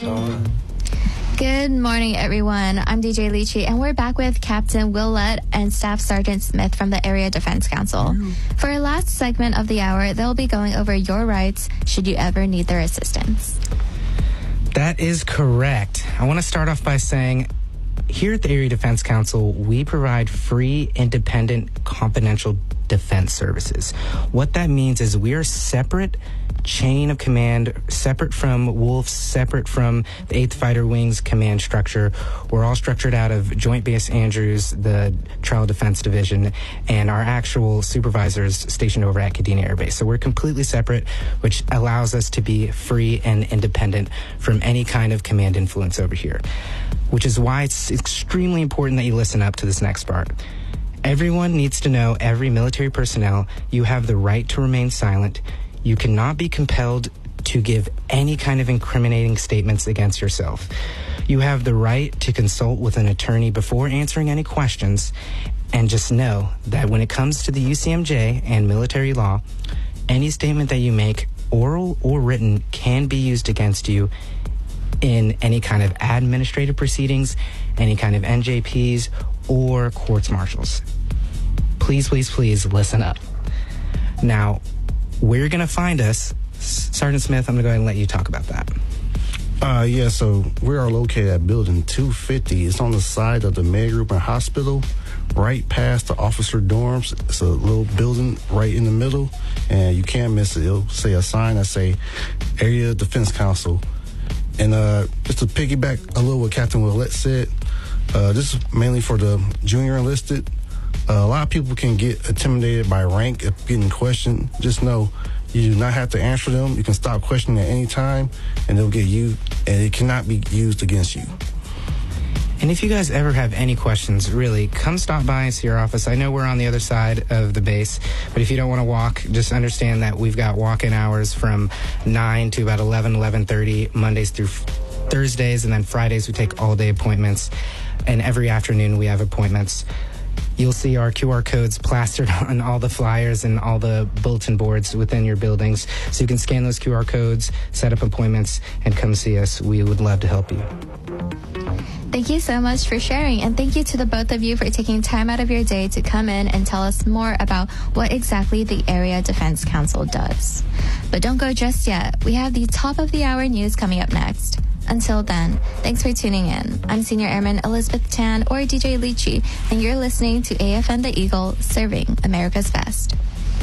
Good morning, everyone. I'm DJ Lychee, and we're back with Captain Willett and Staff Sergeant Smith from the Area Defense Council. For our last segment of the hour, they'll be going over your rights should you ever need their assistance. That is correct. I want to start off by saying, here at the Area Defense Council, we provide free, independent, confidential defense services. What that means is we are separate chain of command, separate from Wolf, separate from the 8th Fighter Wing's command structure. We're all structured out of Joint Base Andrews, the Trial Defense Division, and our actual supervisors stationed over at Kadena Air Base. So we're completely separate, which allows us to be free and independent from any kind of command influence over here, which is why it's extremely important that you listen up to this next part. Everyone needs to know, every military personnel, you have the right to remain silent. You cannot be compelled to give any kind of incriminating statements against yourself. You have the right to consult with an attorney before answering any questions, and just know that when it comes to the UCMJ and military law, any statement that you make, oral or written, can be used against you in any kind of administrative proceedings, any kind of NJPs, or courts martials. Please, please, please listen up. Now, where you're going to find us, Sergeant Smith, I'm going to go ahead and let you talk about that. So we are located at Building 250. It's on the side of the Med Group and Hospital, right past the officer dorms. It's a little building right in the middle, and you can't miss it. It'll say a sign that say Area Defense Council. And just to piggyback a little what Captain Willett said, this is mainly for the junior enlisted. A lot of people can get intimidated by rank if getting questioned. Just know you do not have to answer them. You can stop questioning at any time, and they'll get you, and it cannot be used against you. And if you guys ever have any questions, really, come stop by and see our office. I know we're on the other side of the base, but if you don't want to walk, just understand that we've got walk-in hours from 9 to about 11:30, Mondays through Thursdays, and then Fridays we take all-day appointments, and every afternoon we have appointments. You'll see our QR codes plastered on all the flyers and all the bulletin boards within your buildings, so you can scan those QR codes, set up appointments, and come see us. We would love to help you. Thank you so much for sharing, and thank you to the both of you for taking time out of your day to come in and tell us more about what exactly the Area Defense Council does. But don't go just yet. We have the top of the hour news coming up next. Until then, thanks for tuning in. I'm Senior Airman Elizabeth Tan, or DJ Lychee, and you're listening to AFN The Eagle, serving America's best.